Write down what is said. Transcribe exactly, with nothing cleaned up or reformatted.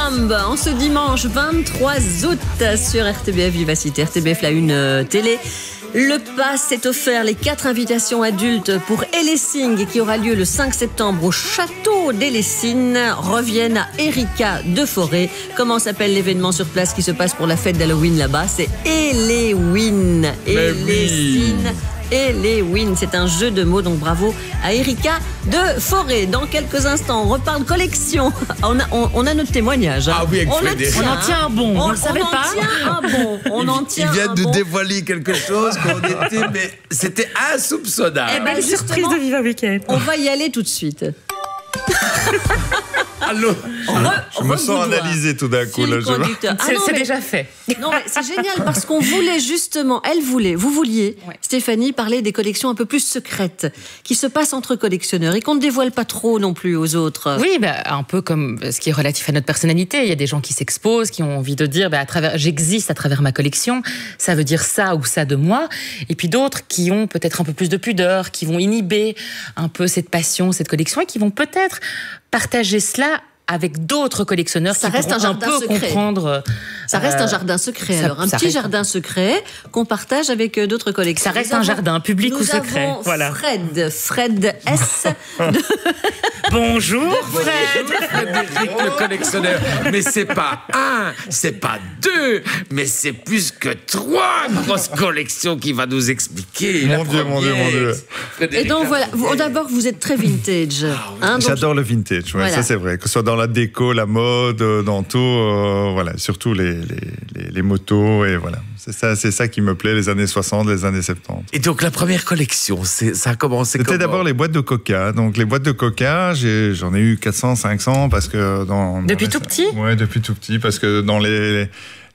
Colombe en ce dimanche vingt-trois août sur R T B F Vivacité, R T B F la une euh, télé. Le pass est offert, les quatre invitations adultes pour Hellessing qui aura lieu le cinq septembre au château d'Hellessing reviennent à Erika de Forêt. Comment s'appelle l'événement sur place qui se passe pour la fête d'Halloween là-bas? C'est Helloween. Hellessing. Helloween, c'est un jeu de mots, donc bravo à Erika de Forêt. Dans quelques instants, on reparle collection. On a, on, on a notre témoignage. Ah oui, avec on, Frédéric. tient, on en tient un bon, on, on le savait on pas. En tient un bon. On en tient Il vient un de bon. dévoiler quelque chose qu'on était, mais c'était insoupçonnable. Eh ben, Belle surprise de Viva Weekend. On va y aller tout de suite. Allô. Je me sens analysé tout d'un coup. Là, je... Ah c'est non, c'est mais- déjà fait. Non, mais c'est génial parce qu'on voulait justement, elle voulait, vous vouliez, Ouais. Stéphanie, parler des collections un peu plus secrètes qui se passent entre collectionneurs et qu'on ne dévoile pas trop non plus aux autres. Oui, bah, un peu comme ce qui est relatif à notre personnalité. Il y a des gens qui s'exposent, qui ont envie de dire bah, à travers, j'existe à travers ma collection, ça veut dire ça ou ça de moi. Et puis d'autres qui ont peut-être un peu plus de pudeur, qui vont inhiber un peu cette passion, cette collection et qui vont peut-être partager cela avec d'autres collectionneurs Ça qui reste pourront un un, jardin peu secret. comprendre. Ça reste euh, un jardin secret, ça- alors un ça petit reste- jardin secret qu'on partage avec euh, d'autres collections. Ça reste Nous un avons- jardin public nous ou secret. avons Voilà. Fred, Fred S. de- Bonjour Fred. Frédéric le collectionneur. Mais c'est pas un, c'est pas deux, mais c'est plus que trois grosses collections qu'il va nous expliquer. Mon La Dieu, mon Dieu, première, mon Dieu. Et Frédéric donc la voilà, vous- première. d'abord vous êtes très vintage. Hein, donc- J'adore le vintage, ouais, Voilà. ça c'est vrai. Que ce soit dans la déco, la mode, euh, dans tout, euh, voilà, surtout les, les, les, les motos, et voilà. C'est ça, c'est ça qui me plaît, les années soixante, les années soixante-dix. Et donc la première collection, c'est, ça a commencé C'était comment? d'abord les boîtes de coca. Donc les boîtes de coca, j'ai, j'en ai eu quatre cents, cinq cents parce que dans... dans Depuis les- tout petit ? Ouais, depuis tout petit, parce que dans les,